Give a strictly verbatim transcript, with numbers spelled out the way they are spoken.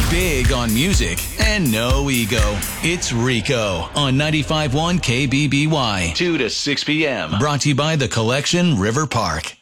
Big on music and no ego. It's Rico on ninety-five point one K B B Y. two to six p.m. Brought to you by The Collection, River Park.